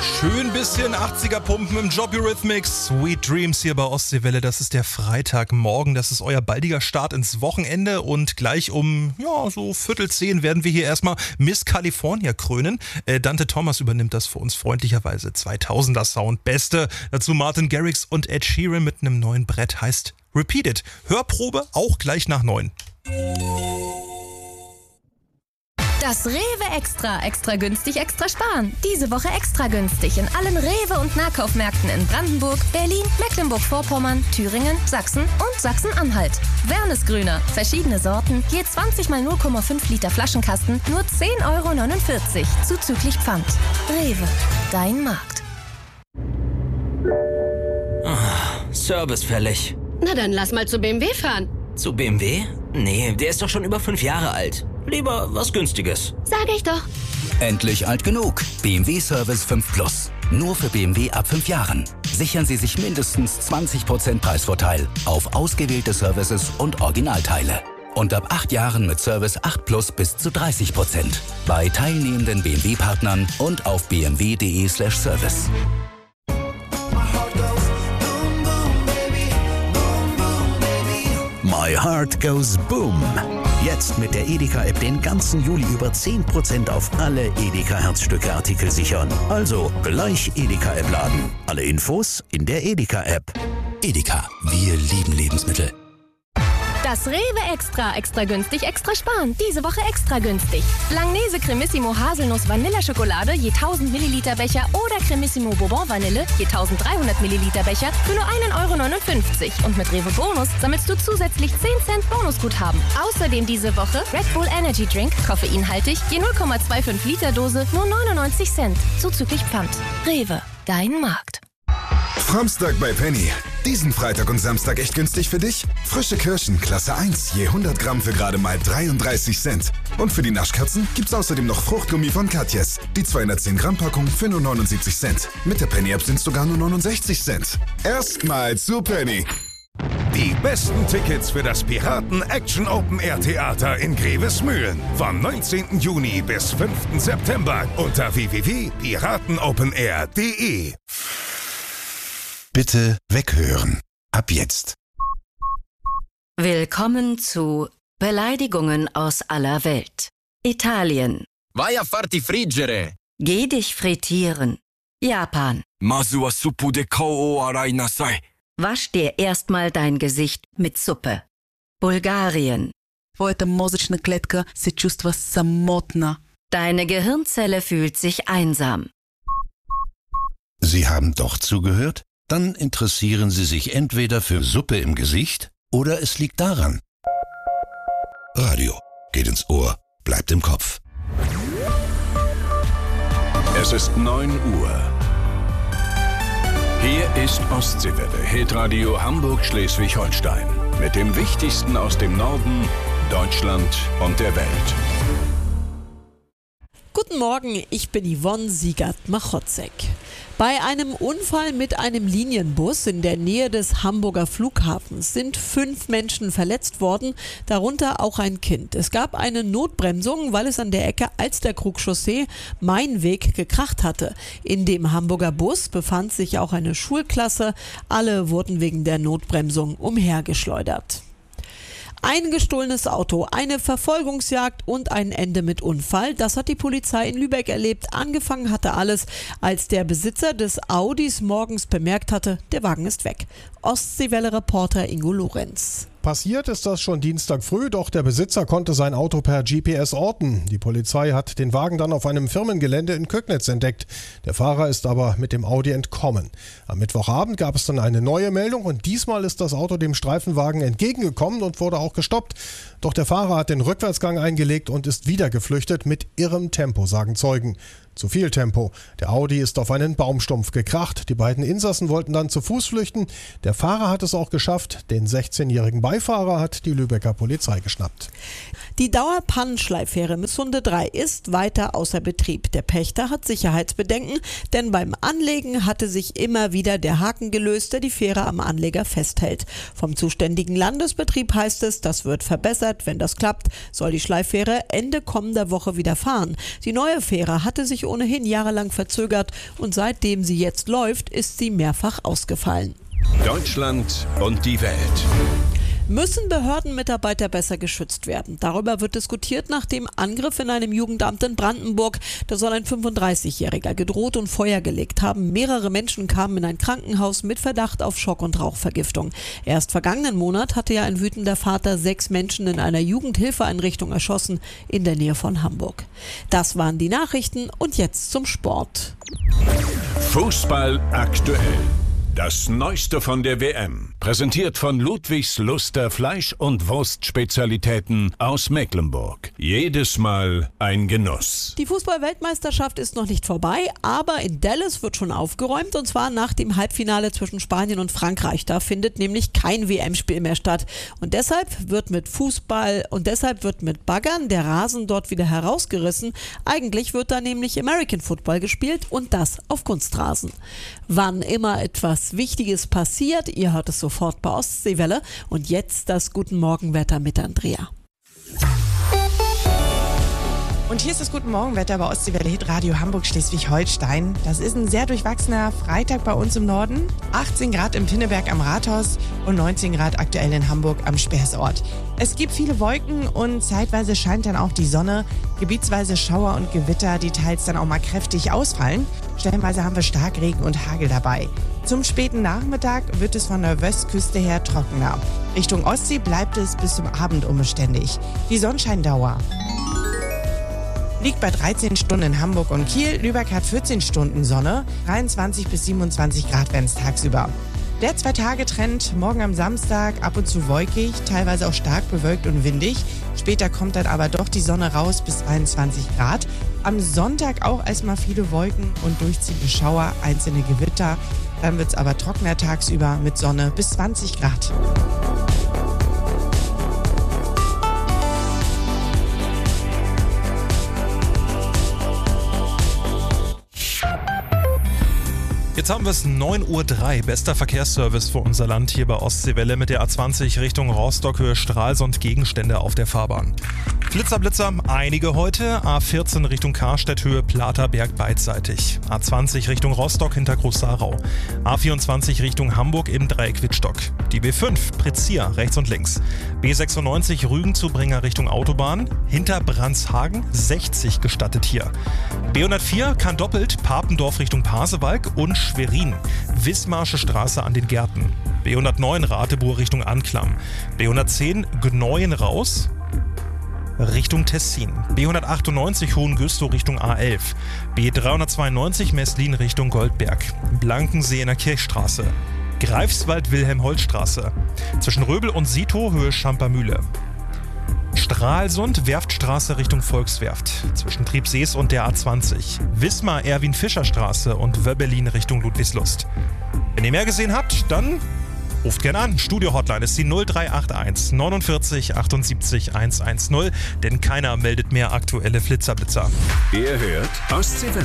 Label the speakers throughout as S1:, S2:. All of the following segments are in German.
S1: Schön bisschen 80er Pumpen im Job Eurythmics. Sweet Dreams hier bei Ostseewelle. Das ist der Freitagmorgen. Das ist euer baldiger Start ins Wochenende. Und gleich um, so 9:45 werden wir hier erstmal Miss California krönen. Dante Thomas übernimmt das für uns freundlicherweise. 2000er Sound. Beste. Dazu Martin Garrix und Ed Sheeran mit einem neuen Brett. Heißt Repeat It. Hörprobe auch gleich nach 9.
S2: Das Rewe Extra günstig, extra sparen. Diese Woche extra günstig in allen Rewe- und Nahkaufmärkten in Brandenburg, Berlin, Mecklenburg-Vorpommern, Thüringen, Sachsen und Sachsen-Anhalt. Wernesgrüner, verschiedene Sorten, je 20 mal 0,5 Liter Flaschenkasten, nur 10,49 € zuzüglich Pfand. Rewe, dein Markt.
S3: Service fällig.
S4: Na dann lass mal zu BMW fahren.
S3: Zu BMW? Nee, der ist doch schon über 5 Jahre alt. Lieber was Günstiges.
S4: Sag ich doch.
S5: Endlich alt genug. BMW Service 5 Plus. Nur für BMW ab 5 Jahren. Sichern Sie sich mindestens 20% Preisvorteil auf ausgewählte Services und Originalteile. Und ab 8 Jahren mit Service 8 Plus bis zu 30%. Bei teilnehmenden BMW-Partnern und auf bmw.de/service.
S6: My Heart Goes Boom. Jetzt mit der Edeka-App den ganzen Juli über 10% auf alle Edeka-Herzstücke-Artikel sichern. Also gleich Edeka-App laden. Alle Infos in der Edeka-App.
S5: Edeka, wir lieben Lebensmittel.
S2: Das Rewe extra günstig, extra sparen. Diese Woche extra günstig. Langnese Cremissimo Haselnuss Vanilleschokolade je 1000 Milliliter Becher oder Cremissimo Bourbon Vanille je 1300 Milliliter Becher für nur 1,59 €. Und mit Rewe Bonus sammelst du zusätzlich 10 Cent Bonusguthaben. Außerdem diese Woche Red Bull Energy Drink, koffeinhaltig, je 0,25 Liter Dose, nur 99 Cent. Zuzüglich Pfand. Rewe, dein Markt.
S7: Framstag bei Penny. Diesen Freitag und Samstag echt günstig für dich? Frische Kirschen, Klasse 1, je 100 Gramm für gerade mal 33 Cent. Und für die Naschkatzen gibt's außerdem noch Fruchtgummi von Katjes. Die 210 Gramm Packung für nur 79 Cent. Mit der Penny-App sind's sogar nur 69 Cent. Erstmal zu Penny.
S8: Die besten Tickets für das Piraten Action Open Air Theater in Grevesmühlen. Vom 19. Juni bis 5. September unter www.piratenopenair.de.
S6: Bitte weghören. Ab jetzt.
S9: Willkommen zu Beleidigungen aus aller Welt. Italien.
S10: Vai a farti friggere.
S9: Geh dich frittieren. Japan.
S10: Masu wa suppu de kao o arai nasai.
S9: Wasch dir erstmal dein Gesicht mit Suppe. Bulgarien.
S11: Твоята мозъчна клетка се чувства самотна.
S9: Deine Gehirnzelle fühlt sich einsam.
S6: Sie haben doch zugehört? Dann interessieren Sie sich entweder für Suppe im Gesicht oder es liegt daran. Radio geht ins Ohr, bleibt im Kopf.
S8: Es ist 9 Uhr. Hier ist Ostseewelle, Hitradio Hamburg-Schleswig-Holstein. Mit dem Wichtigsten aus dem Norden, Deutschland und der Welt.
S12: Guten Morgen, ich bin Yvonne Siegert-Machotzek. Bei einem Unfall mit einem Linienbus in der Nähe des Hamburger Flughafens sind 5 Menschen verletzt worden, darunter auch ein Kind. Es gab eine Notbremsung, weil es an der Ecke Alsterkrug-Chaussee Mainweg gekracht hatte. In dem Hamburger Bus befand sich auch eine Schulklasse. Alle wurden wegen der Notbremsung umhergeschleudert. Ein gestohlenes Auto, eine Verfolgungsjagd und ein Ende mit Unfall. Das hat die Polizei in Lübeck erlebt. Angefangen hatte alles, als der Besitzer des Audis morgens bemerkt hatte, der Wagen ist weg. Ostseewelle-Reporter Ingo Lorenz.
S13: Passiert ist das schon Dienstag früh, doch der Besitzer konnte sein Auto per GPS orten. Die Polizei hat den Wagen dann auf einem Firmengelände in Köcknitz entdeckt. Der Fahrer ist aber mit dem Audi entkommen. Am Mittwochabend gab es dann eine neue Meldung und diesmal ist das Auto dem Streifenwagen entgegengekommen und wurde auch gestoppt. Doch der Fahrer hat den Rückwärtsgang eingelegt und ist wieder geflüchtet mit irrem Tempo, sagen Zeugen. Zu viel Tempo. Der Audi ist auf einen Baumstumpf gekracht. Die beiden Insassen wollten dann zu Fuß flüchten. Der Fahrer hat es auch geschafft. Den 16-jährigen Beifahrer hat die Lübecker Polizei geschnappt.
S12: Die Dauerpannenschleiffähre Missunde 3 ist weiter außer Betrieb. Der Pächter hat Sicherheitsbedenken, denn beim Anlegen hatte sich immer wieder der Haken gelöst, der die Fähre am Anleger festhält. Vom zuständigen Landesbetrieb heißt es, das wird verbessert. Wenn das klappt, soll die Schleiffähre Ende kommender Woche wieder fahren. Die neue Fähre hatte sich ohnehin jahrelang verzögert und seitdem sie jetzt läuft, ist sie mehrfach ausgefallen.
S8: Deutschland und die Welt.
S12: Müssen Behördenmitarbeiter besser geschützt werden? Darüber wird diskutiert nach dem Angriff in einem Jugendamt in Brandenburg. Da soll ein 35-Jähriger gedroht und Feuer gelegt haben. Mehrere Menschen kamen in ein Krankenhaus mit Verdacht auf Schock- und Rauchvergiftung. Erst vergangenen Monat hatte ja ein wütender Vater 6 Menschen in einer Jugendhilfeeinrichtung erschossen in der Nähe von Hamburg. Das waren die Nachrichten und jetzt zum Sport.
S8: Fußball aktuell. Das Neueste von der WM, präsentiert von Ludwigs Luster Fleisch- und Wurstspezialitäten aus Mecklenburg. Jedes Mal ein Genuss.
S12: Die Fußball-Weltmeisterschaft ist noch nicht vorbei, aber in Dallas wird schon aufgeräumt und zwar nach dem Halbfinale zwischen Spanien und Frankreich. Da findet nämlich kein WM-Spiel mehr statt. Und deshalb wird mit Baggern der Rasen dort wieder herausgerissen. Eigentlich wird da nämlich American Football gespielt und das auf Kunstrasen. Wann immer etwas Wichtiges passiert, ihr hört es sofort bei Ostseewelle. Und jetzt das Guten Morgenwetter mit Andrea.
S14: Und hier ist das Guten Morgenwetter bei Ostseewelle Hitradio Hamburg Schleswig-Holstein. Das ist ein sehr durchwachsener Freitag bei uns im Norden. 18 Grad im Pinneberg am Rathaus und 19 Grad aktuell in Hamburg am Speersort. Es gibt viele Wolken und zeitweise scheint dann auch die Sonne. Gebietsweise Schauer und Gewitter, die teils dann auch mal kräftig ausfallen. Stellenweise haben wir Starkregen und Hagel dabei. Zum späten Nachmittag wird es von der Westküste her trockener. Richtung Ostsee bleibt es bis zum Abend unbeständig. Die Sonnenscheindauer liegt bei 13 Stunden in Hamburg und Kiel. Lübeck hat 14 Stunden Sonne, 23 bis 27 Grad werden es tagsüber. Der 2-Tage-Trend, morgen am Samstag ab und zu wolkig, teilweise auch stark bewölkt und windig. Später kommt dann aber doch die Sonne raus bis 22 Grad. Am Sonntag auch erstmal viele Wolken und durchziehende Schauer, einzelne Gewitter. Dann wird es aber trockener tagsüber mit Sonne bis 20 Grad.
S1: Jetzt haben wir es 9:03 Uhr, bester Verkehrsservice für unser Land hier bei Ostseewelle mit der A20 Richtung Rostock, Höhe Stralsund, Gegenstände auf der Fahrbahn. Blitzer, einige heute. A14 Richtung Karstedt, Höhe Platerberg beidseitig. A20 Richtung Rostock hinter Groß-Sarau. A24 Richtung Hamburg im Dreieck Wittstock. Die B5 Pritzia rechts und links. B96 Rügen zu Bringer Richtung Autobahn. Hinter Brandshagen 60 gestattet hier. B104 kann doppelt Papendorf Richtung Pasewalk und Schwerin. Wismarsche Straße an den Gärten. B109 Ratebuhr Richtung Anklam. B110 Gneuen raus Richtung Tessin. B198 Hohengüstow Richtung A11. B392 Meslin Richtung Goldberg. Blankensee in der Kirchstraße. Greifswald-Wilhelm-Holtstraße. Zwischen Röbel und Sito Höhe Schampermühle. Stralsund, Werftstraße Richtung Volkswerft. Zwischen Triebsees und der A20. Wismar, Erwin-Fischer-Straße und Wöbbelin Richtung Ludwigslust. Wenn ihr mehr gesehen habt, dann ruft gerne an. Studio-Hotline ist die 0381 49 78 110, denn keiner meldet mehr aktuelle Flitzer-Blitzer.
S8: Ihr hört Ostseewelle.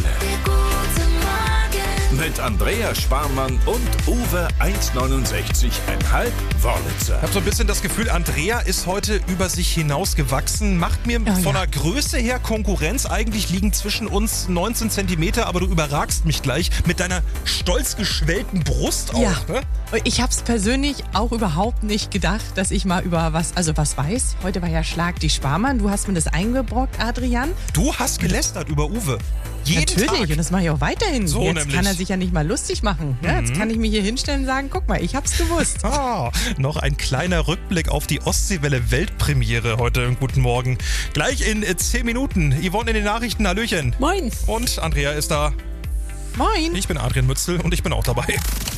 S8: Mit Andrea Sparmann und Uwe 1,69,5 Wörlitzer.
S1: Ich habe so ein bisschen das Gefühl, Andrea ist heute über sich hinausgewachsen, macht mir von der Größe her Konkurrenz. Eigentlich liegen zwischen uns 19 Zentimeter, aber du überragst mich gleich mit deiner stolz geschwellten Brust auch.
S14: Ja.
S1: Ne?
S14: Ich habe es persönlich auch überhaupt nicht gedacht, dass ich mal über was weiß. Heute war ja Schlag die Sparmann. Du hast mir das eingebrockt, Adrian.
S1: Du hast gelästert über Uwe.
S14: Natürlich, Tag. Und das mache ich auch weiterhin.
S1: So
S14: jetzt
S1: nämlich.
S14: Kann er sich ja nicht mal lustig machen. Ja, jetzt kann ich mich hier hinstellen und sagen, guck mal, ich hab's gewusst.
S1: Noch ein kleiner Rückblick auf die Ostseewelle Weltpremiere heute im Guten Morgen. Gleich in 10 Minuten. Yvonne in den Nachrichten, Hallöchen.
S12: Moin.
S1: Und Andrea ist da.
S14: Moin.
S1: Ich bin Adrian Mützel und ich bin auch dabei.